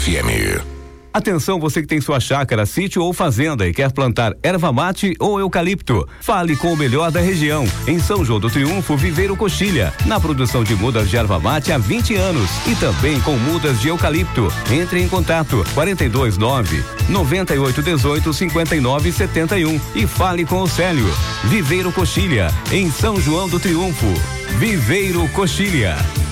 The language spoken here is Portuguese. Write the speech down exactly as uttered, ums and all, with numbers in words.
F M. Atenção, você que tem sua chácara, sítio ou fazenda e quer plantar erva mate ou eucalipto. Fale com o melhor da região. Em São João do Triunfo, Viveiro Coxilha. Na produção de mudas de erva mate há vinte anos. E também com mudas de eucalipto. Entre em contato quarenta e dois nove, noventa e oito dezoito, cinquenta e nove setenta e um e fale com o Célio. Viveiro Coxilha, em São João do Triunfo. Viveiro Coxilha.